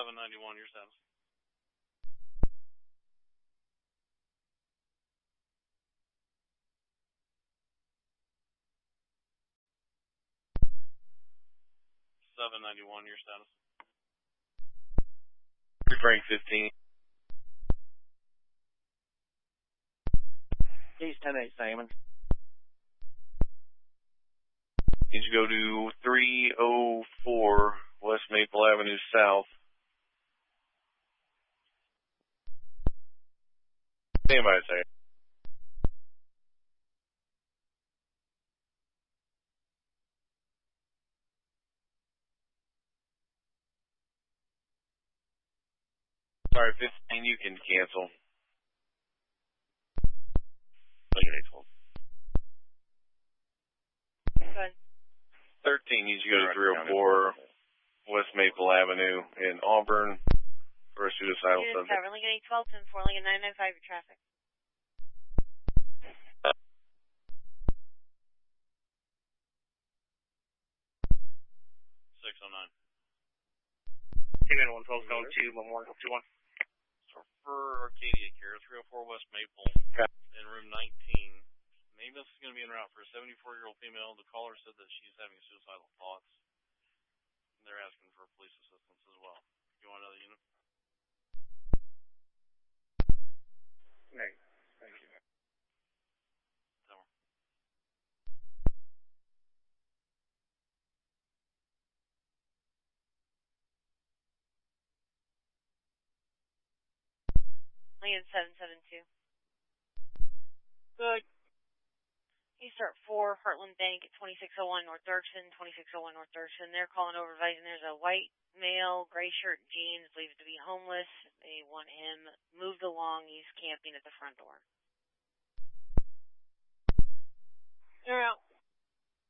791, your status. $791, your status. Frank 15. He's 10-8, Simon. Need to go to 304 West Maple Avenue South. Stand by a second. Sorry, 15, you can cancel. Okay, 12. Good. 13 needs to go to 304 West Maple Avenue in Auburn for a suicidal Unit subject. 7, Lincoln 812, 10-4, Lincoln 995, your traffic. Team 112, going to Memorial 21. So for Arcadia Care, 304 West Maple, in room 19. Maybe this is going to be en route for a 74-year-old female. The caller said that she's having suicidal thoughts. They're asking for police assistance as well. You want another unit? Right. Thank you. Lincoln 772. Good. You start 4, Heartland Bank at 2601 North Dirksen, 2601 North Dirksen. They're calling over advising there's a white male, gray shirt, jeans, believed to be homeless. They want him moved along. He's camping at the front door.